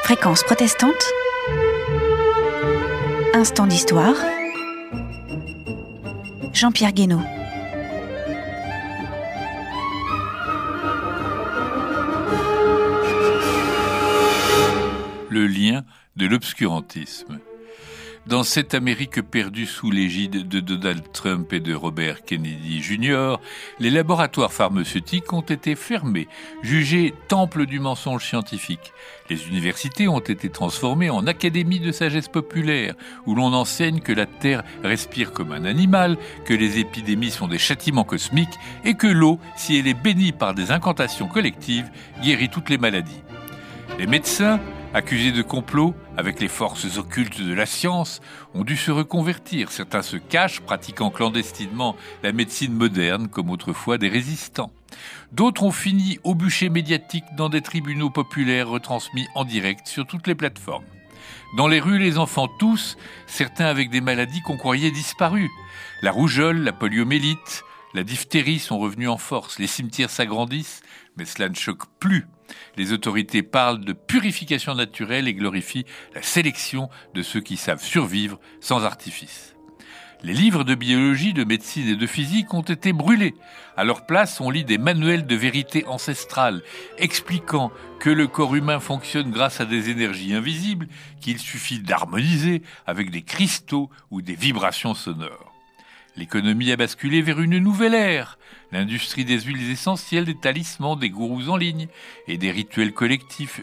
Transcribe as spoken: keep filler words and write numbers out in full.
Fréquence protestante, instant d'histoire, Jean-Pierre Guénaud. Le lien de l'obscurantisme. Dans cette Amérique perdue sous l'égide de Donald Trump et de Robert Kennedy junior, les laboratoires pharmaceutiques ont été fermés, jugés temples du mensonge scientifique. Les universités ont été transformées en académies de sagesse populaire, où l'on enseigne que la Terre respire comme un animal, que les épidémies sont des châtiments cosmiques et que l'eau, si elle est bénie par des incantations collectives, guérit toutes les maladies. Les médecins, accusés de complot avec les forces occultes de la science, ont dû se reconvertir. Certains se cachent, pratiquant clandestinement la médecine moderne, comme autrefois des résistants. D'autres ont fini au bûcher médiatique dans des tribunaux populaires retransmis en direct sur toutes les plateformes. Dans les rues, les enfants tous, certains avec des maladies qu'on croyait disparues. La rougeole, la poliomyélite, la diphtérie sont revenus en force. Les cimetières s'agrandissent, mais cela ne choque plus. Les autorités parlent de purification naturelle et glorifient la sélection de ceux qui savent survivre sans artifice. Les livres de biologie, de médecine et de physique ont été brûlés. À leur place, on lit des manuels de vérité ancestrale, expliquant que le corps humain fonctionne grâce à des énergies invisibles qu'il suffit d'harmoniser avec des cristaux ou des vibrations sonores. L'économie a basculé vers une nouvelle ère. L'industrie des huiles essentielles, des talismans, des gourous en ligne et des rituels collectifs